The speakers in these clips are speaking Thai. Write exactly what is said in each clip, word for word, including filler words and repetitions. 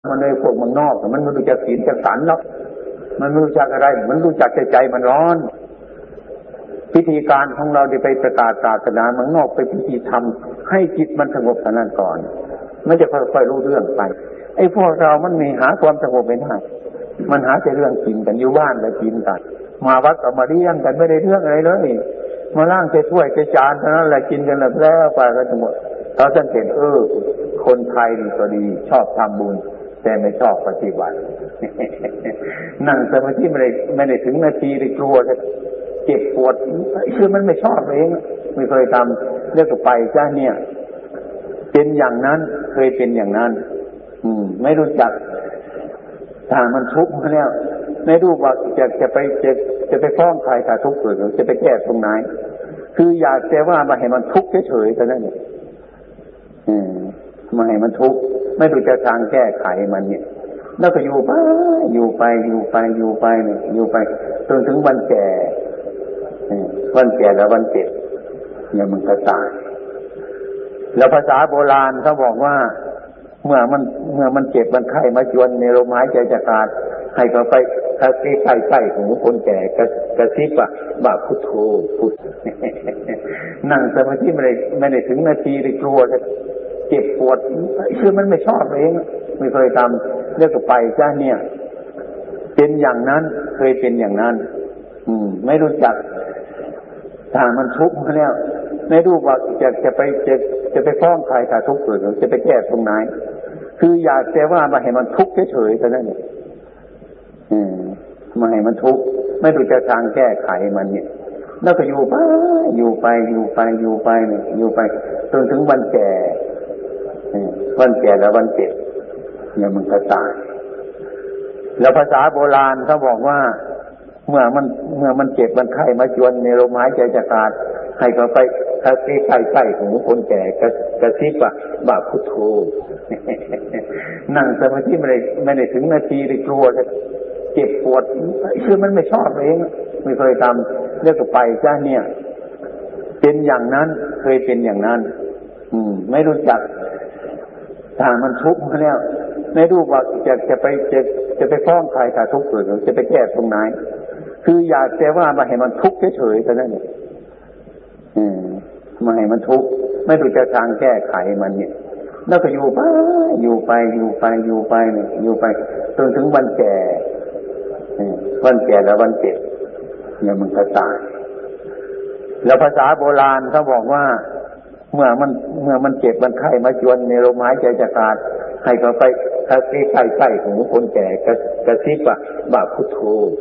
มันในพวกมันนอกมันไม่รู้จักศีลจักสันเนาะมันไม่รู้จักอะไรมันรู้จักใจใจมันร้อนพิธีการของเราได้ไปประกาศศาสนาเมืองนอกไปพิธีทำให้จิตมันสงบเท่านั้นก่อนมันจะค่อยๆรู้เรื่องไปไอ้พวกเรามันมีหาความสงบไม่ได้มันหาแต่เรื่องกินกันอยู่บ้านแล้วกินกันมาวัดก็มาเลี้ยงกันไม่ได้เรื่องอะไรเลยมาล้างใส่ถ้วยใส่จานเท่านั้นแหละกินกันแล้วแล้วไปกันทั้งหมดเราสังเกตเออคนไทยนี่ก็ดีชอบทำบุญแต่ไม่ชอบปฏิบัตินั่งสมาธิไม่ได้ไม่ได้ถึงนาทีเลยกลัวจะเจ็บปวดคือมันไม่ชอบเองไม่เคยทำเรื่องไปจ้าเนี่ยเป็นอย่างนั้นเคยเป็นอย่างนั้นอืมไม่รู้จักถ้ามันทุกข์มาแล้วไม่รู้ว่าจะจะไปจะจะไปฟ้องใครถ้าทุกข์หรือจะไปแก้ตรงไหนคืออยากแต่ว่ามาให้มันทุกข์เฉยๆเท่านั้นเนี่ยอืมมาให้มันทุกข์ไม่รู้จะทางแก้ไขมันเนี่ยแล้วก็อยู่ไปอยู่ไปอยู่ไปอยู่ไปเนี่ยอยู่ไปจนถึงวันแก่วันแก่แล้ววันเจ็บเนี่ยมันก็ตายแล้วภาษาโบราณเขาบอกว่าเมื่อมันเมื่อมันเจ็บมันไข้มาจวนในลมหายใจจะขาดให้เขาไปถ้าใกล้ใกล้ของคนแก่กระกระซิบว่าบาพุทโธพุทนั่งสมาธิไม่ได้ไม่ได้ถึงนาทีเลยกลัวจะเจ็บปวดคือมันไม่ชอบเองไม่เคยทำเรื่องไปจ้าเนี่ยเป็นอย่างนั้นเคยเป็นอย่างนั้นอืมไม่รู้จักถ้ามันทุกข์มาแล้วไม่รู้ว่าจะจะไปจะจะไปฟ้องใครถ้าทุกข์หรือจะไปแก้ตรงไหนคืออยากแต่ว่ามาให้มันทุกข์เฉยๆเท่านั้นอืมมาให้มันทุกข์ไม่รู้จะทางแก้ไขมันเนี่ยแล้วก็อยู่ไปอยู่ไปอยู่ไปอยู่ไปเนี่ยอยู่ไปจนถึงวันแก่วันแก่แล้ววันเจ็บเนี่ยมันก็ตายแล้วภาษาโบราณเขาบอกว่าเมื่อมันเมื่อมันเจ็บมันไข้มาจวนในลมหายใจจะขาดให้เขาไปถ้าใกล้ใกล้ของคนแก่กระกระซิบว่าบาพุทโธนั่งสมาธิไม่ได้ไม่ได้ถึงนาทีเลยกลัวจะเจ็บปวดคือมันไม่ชอบเองไม่เคยทำเรื่องไปจ้าเนี่ยเป็นอย่างนั้นเคยเป็นอย่างนั้นอืมไม่รู้จักถ้ามันทุกข์มาแล้วไม่รู้ว่าจะจะไปจะจะไปฟ้องใครถ้าทุกข์หรือจะไปแก้ตรงไหนคืออยากแต่ว่ามาให้มันทุกข์เฉยๆเท่านั้นเนี่ยอืมมาให้มันทุกข์ไม่รู้จะทางแก้ไขมันเนี่ยแล้วก็อยู่ไปอยู่ไปอยู่ไปอยู่ไปเนี่ยอยู่ไปจนถึงวันแก่วันแก่แล้ววันเจ็บเนี่ยมันก็ตายแล้วภาษาโบราณเขาบอกว่าเมื่อมันเมื่อมันเจ็บมันไข้มาจวนในลมหายใจจะขาดให้เขาไปถ้าใกล้ใกล้ของคนแก่กระกระซิบว่าบาพุทโธ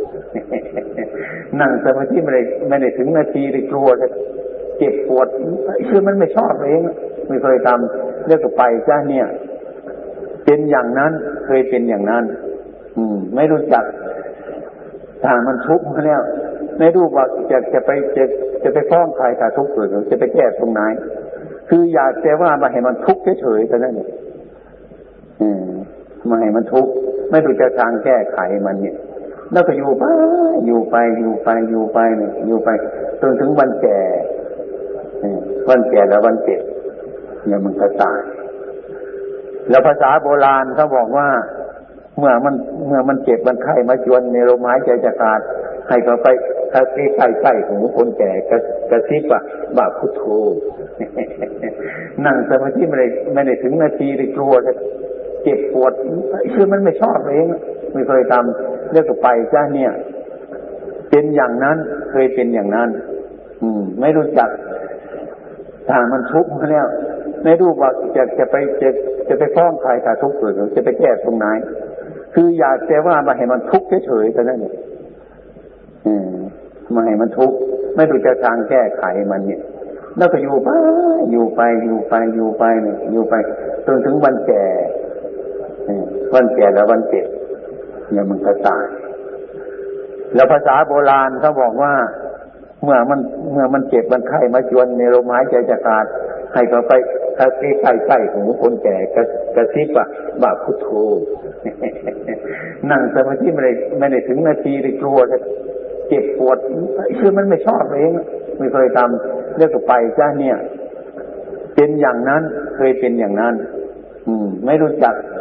นั่งสมาธิไม่ได้ไม่ได้ถึงนาทีเลยกลัวจะเจ็บปวดคือมันไม่ชอบเองไม่เคยทำเรื่องไปจ้าเนี่ยเป็นอย่างนั้นเคยเป็นอย่างนั้นอืมไม่รู้จักถ้ามันทุกข์มาแล้วไม่รู้ว่าจะจะไปจะจะไปฟ้องใครถ้าทุกข์หรือจะไปแก้ตรงไหนคืออยากแต่ว่ามาให้มันทุกข์เฉยๆเท่านั้นอืมมาให้มันทุกข์ไม่รู้จะทางแก้ไขมันเนี่ยแล้วก็อยู่ไปอยู่ไปอยู่ไปอยู่ไปเนี่ยอยู่ไปจนถึงวันแก่วันแก่แล้ววันเจ็บเนี่ยมันก็ตายแล้วภาษาโบราณเขาบอกว่าเมื่อมันเมื่อมันเจ็บมันไข้มาจวนในลมหายใจจะขาดให้เขาไปถ้าใกล้ใกล้ของคนแก่กระกระซิบว่าบาพุทโธนั่งสมาธิไม่ได้ไม่ได้ถึงนาทีเลยกลัวจะเจ็บปวดคือมันไม่ชอบเองไม่เคยทำเรื่องไปจ้าเนี่ยเป็นอย่างนั้นเคยเป็นอย่างนั้นอืมไม่รู้จักถ้ามันทุกข์มาแล้วไม่รู้ว่าจะจะไปจะจะไปฟ้องใครถ้าทุกข์หรือจะไปแก้ตรงไหนคืออยากแต่ว่ามาให้มันทุกข์เฉยๆเท่านั้นเนี่ยอืมมาให้มันทุกข์ไม่รู้จะทางแก้ไขมันเนี่ยแล้วก็อยู่ไปอยู่ไปอยู่ไปอยู่ไปเนี่ยอยู่ไปจนถึงวันแก่วันแก่แล้ววันเจ็บเนี่ยมันก็ตายแล้วภาษาโบราณเขาบอกว่าเมื่อมันเมื่อมันเจ็บมันไข้มาจวนในลมหายใจจะขาดให้เขาไปถ้าใกล้ใกล้ของคนแก่กระกระซิบว่าบาพุทโธนั่งสมาธิไม่ได้ไม่ได้ถึงนาทีเลยกลัวจะเจ็บปวดคือมันไม่ชอบเองไม่เคยทำเรื่องไปจ้าเนี่ยเป็นอย่างนั้นเคยเป็นอย่างนั้นอืมไม่รู้จัก